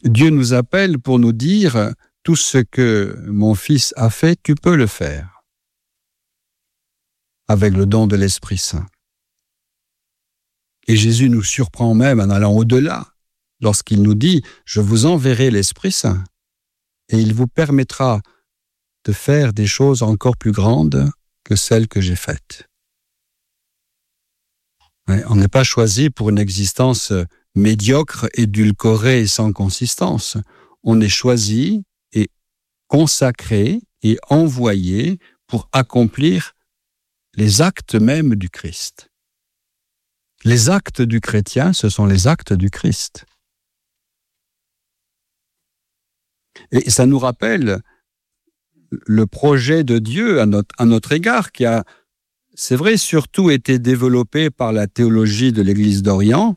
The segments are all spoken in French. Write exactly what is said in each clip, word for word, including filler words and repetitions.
Dieu nous appelle pour nous dire « Tout ce que mon fils a fait, tu peux le faire. » Avec le don de l'Esprit Saint. Et Jésus nous surprend même en allant au-delà, lorsqu'il nous dit « Je vous enverrai l'Esprit Saint, et il vous permettra de faire des choses encore plus grandes que celles que j'ai faites. » Ouais, on n'est pas choisi pour une existence médiocre, édulcorée et sans consistance. On est choisi et consacré et envoyé pour accomplir les actes mêmes du Christ. Les actes du chrétien, ce sont les actes du Christ. Et ça nous rappelle le projet de Dieu à notre, à notre égard, qui a, c'est vrai, surtout été développé par la théologie de l'Église d'Orient,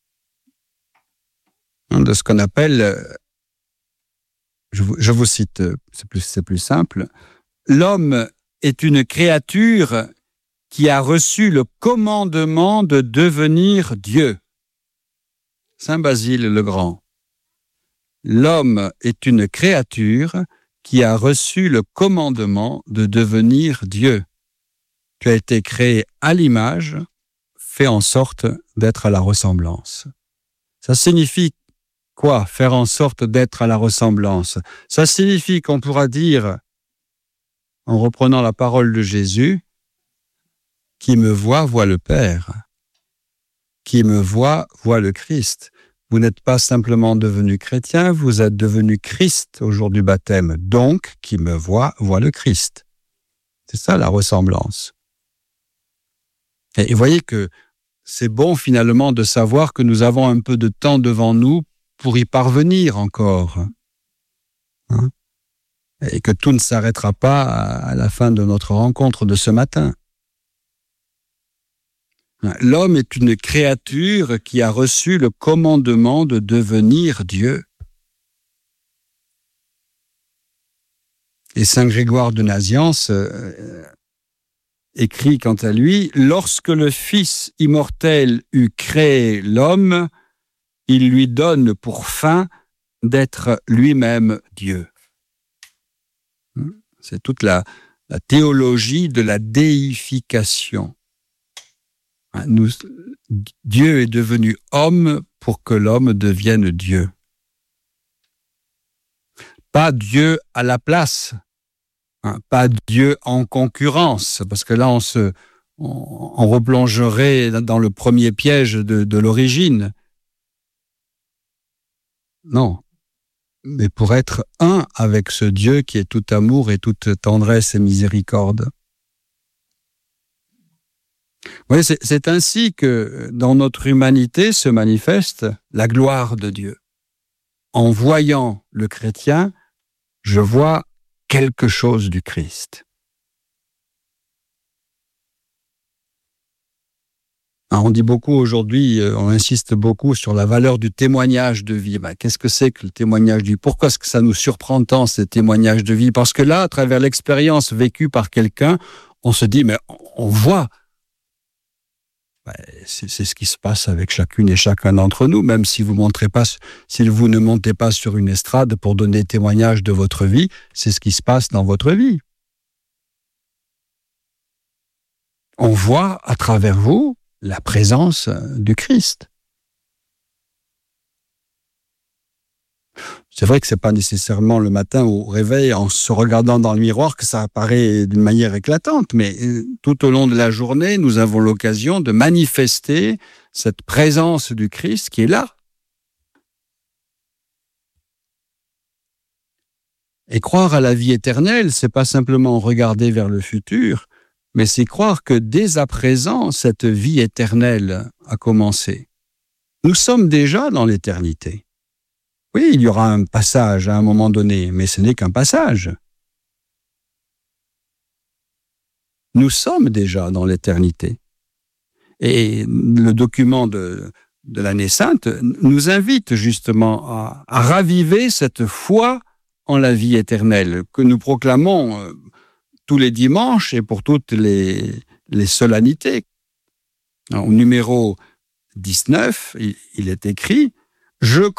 de ce qu'on appelle, je vous, je vous cite, c'est plus, c'est plus simple, l'homme est une créature qui a reçu le commandement de devenir Dieu. Saint Basile le Grand. L'homme est une créature qui a reçu le commandement de devenir Dieu. Tu as été créé à l'image, fait en sorte d'être à la ressemblance. Ça signifie quoi, faire en sorte d'être à la ressemblance? Ça signifie qu'on pourra dire, en reprenant la parole de Jésus, « Qui me voit, voit le Père. Qui me voit, voit le Christ. » Vous n'êtes pas simplement devenu chrétien, vous êtes devenu Christ au jour du baptême. Donc, qui me voit, voit le Christ. C'est ça la ressemblance. Et vous voyez que c'est bon finalement de savoir que nous avons un peu de temps devant nous pour y parvenir encore. Hein? Et que tout ne s'arrêtera pas à la fin de notre rencontre de ce matin. L'homme est une créature qui a reçu le commandement de devenir Dieu. Et Saint Grégoire de Nazianze euh, écrit quant à lui, « Lorsque le Fils immortel eut créé l'homme, il lui donne pour fin d'être lui-même Dieu. » C'est toute la, la théologie de la déification. Nous, Dieu est devenu homme pour que l'homme devienne Dieu. Pas Dieu à la place, hein, pas Dieu en concurrence, parce que là on se, on, on replongerait dans le premier piège de, de l'origine. Non, mais pour être un avec ce Dieu qui est tout amour et toute tendresse et miséricorde. Oui, c'est, c'est ainsi que dans notre humanité se manifeste la gloire de Dieu. En voyant le chrétien, je vois quelque chose du Christ. Alors on dit beaucoup aujourd'hui, on insiste beaucoup sur la valeur du témoignage de vie. Ben, qu'est-ce que c'est que le témoignage de vie? Pourquoi est-ce que ça nous surprend tant, ces témoignages de vie? Parce que là, à travers l'expérience vécue par quelqu'un, on se dit, mais on voit. C'est, c'est ce qui se passe avec chacune et chacun d'entre nous, même si vous montrez pas, si vous ne montez pas sur une estrade pour donner témoignage de votre vie, c'est ce qui se passe dans votre vie. On voit à travers vous la présence du Christ. C'est vrai que c'est pas nécessairement le matin au réveil, en se regardant dans le miroir, que ça apparaît d'une manière éclatante, mais tout au long de la journée, nous avons l'occasion de manifester cette présence du Christ qui est là. Et croire à la vie éternelle, c'est pas simplement regarder vers le futur, mais c'est croire que dès à présent, cette vie éternelle a commencé. Nous sommes déjà dans l'éternité. Oui, il y aura un passage à un moment donné, mais ce n'est qu'un passage. Nous sommes déjà dans l'éternité. Et le document de, de l'année sainte nous invite justement à, à raviver cette foi en la vie éternelle que nous proclamons euh, tous les dimanches et pour toutes les, les solennités. Alors, au numéro dix-neuf, il, il est écrit « Je